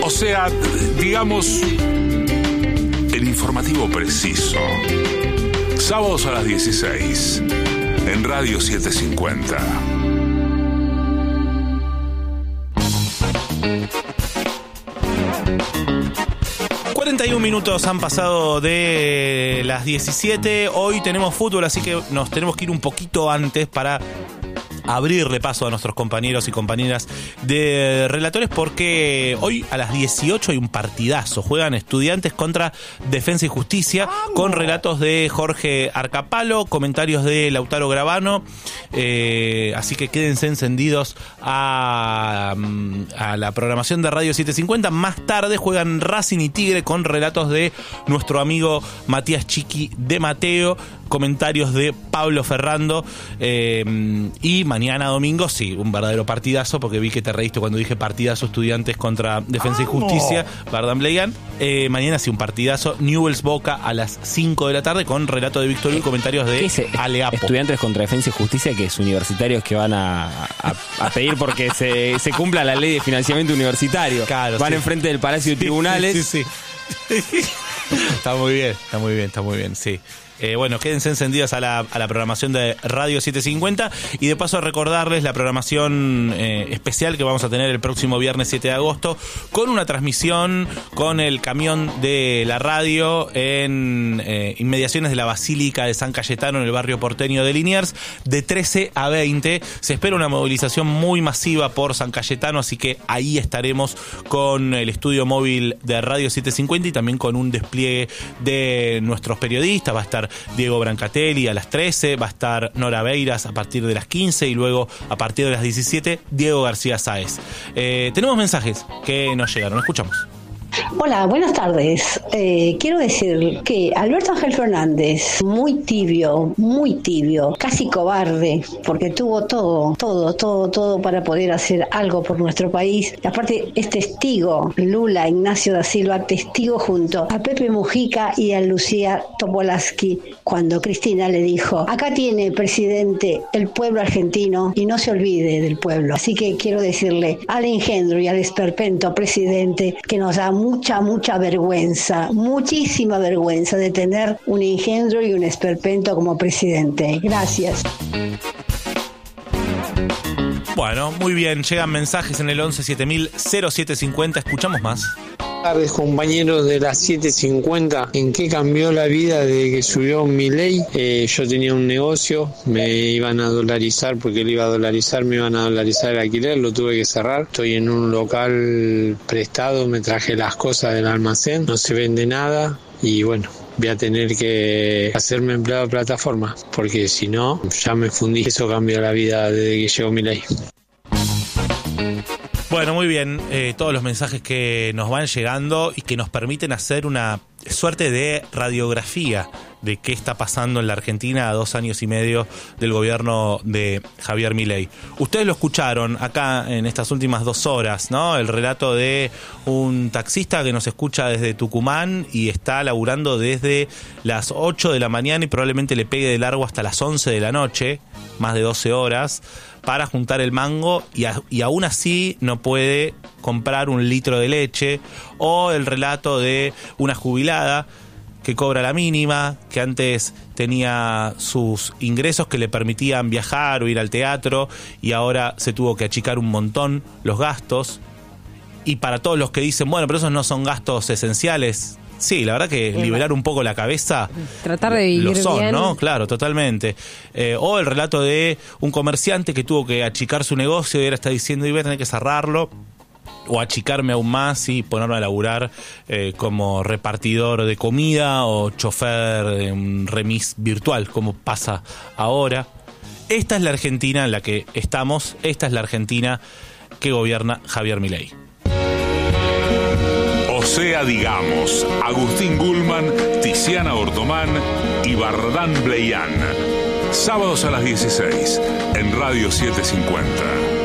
O sea, digamos, el informativo preciso. Sábados a las 16, en Radio 750. Minutos han pasado de las 17. Hoy tenemos fútbol, así que nos tenemos que ir un poquito antes para abrirle paso a nuestros compañeros y compañeras de relatores, porque hoy a las 18 hay un partidazo. Juegan Estudiantes contra Defensa y Justicia. ¡Vamos! Con relatos de Jorge Arcapalo, comentarios de Lautaro Gravano, así que quédense encendidos a la programación de Radio 750. Más tarde juegan Racing y Tigre con relatos de nuestro amigo Matías Chiqui de Mateo, comentarios de Pablo Ferrando, y mañana domingo, sí, un verdadero partidazo, porque vi que te reíste cuando dije partidazo Estudiantes contra Defensa y Justicia, Bardan Bleian. Mañana sí, un partidazo, Newell's Boca a las 5 de la tarde con relato de Víctor y comentarios de Aleapo. Estudiantes contra Defensa y Justicia, que es universitarios que van a pedir porque se cumpla la ley de financiamiento universitario. Claro, van enfrente del Palacio de Tribunales. Sí. Está muy bien, sí. Bueno, quédense encendidas a la programación de Radio 750 y de paso recordarles la programación especial que vamos a tener el próximo viernes 7 de agosto con una transmisión con el camión de la radio en inmediaciones de la Basílica de San Cayetano en el barrio porteño de Liniers de 13 a 20. Se espera una movilización muy masiva por San Cayetano, así que ahí estaremos con el estudio móvil de Radio 750 y también con un despliegue de nuestros periodistas. Va a estar Diego Brancatelli a las 13, va a estar Nora Beiras a partir de las 15 y luego a partir de las 17 Diego García Sáez. Tenemos mensajes que nos llegaron, escuchamos. Hola, buenas tardes. Quiero decir que Alberto Ángel Fernández, muy tibio, casi cobarde, porque tuvo todo para poder hacer algo por nuestro país. Y aparte es testigo, Lula Ignacio da Silva, testigo junto a Pepe Mujica y a Lucía Topolansky, cuando Cristina le dijo: acá tiene, presidente, el pueblo argentino y no se olvide del pueblo. Así que quiero decirle al engendro y al esperpento presidente que nos da mucha vergüenza, muchísima vergüenza de tener un engendro y un esperpento como presidente. Gracias. Bueno, muy bien, llegan mensajes en el 11 7000 0750, escuchamos más. Buenas tardes, compañeros de las 750. ¿En qué cambió la vida de que subió Milei? Yo tenía un negocio, me iban a dolarizar, porque él iba a dolarizar, me iban a dolarizar el alquiler, lo tuve que cerrar. Estoy en un local prestado, me traje las cosas del almacén, no se vende nada y bueno, voy a tener que hacerme empleado de plataforma, porque si no, ya me fundí. Eso cambió la vida desde que llegó Milei. Bueno, muy bien, todos los mensajes que nos van llegando y que nos permiten hacer una suerte de radiografía de qué está pasando en la Argentina a 2 años y medio del gobierno de Javier Milei. Ustedes lo escucharon acá en estas últimas 2 horas, ¿no? El relato de un taxista que nos escucha desde Tucumán y está laburando desde las 8 de la mañana y probablemente le pegue de largo hasta las 11 de la noche, más de 12 horas, para juntar el mango y aún así no puede comprar un litro de leche. O el relato de una jubilada que cobra la mínima, que antes tenía sus ingresos que le permitían viajar o ir al teatro y ahora se tuvo que achicar un montón los gastos. Y para todos los que dicen, bueno, pero esos no son gastos esenciales. Sí, la verdad que liberar un poco la cabeza. Tratar de vivir lo son, bien. ¿no? Claro, totalmente. O el relato de un comerciante que tuvo que achicar su negocio y ahora está diciendo, y voy a tener que cerrarlo. O achicarme aún más y ponerme a laburar como repartidor de comida o chofer de un remis virtual, como pasa ahora. Esta es la Argentina en la que estamos. Esta es la Argentina que gobierna Javier Milei. O sea, digamos, Agustín Gulman, Tiziana Ortomán y Bardan Bleian. Sábados a las 16 en Radio 750.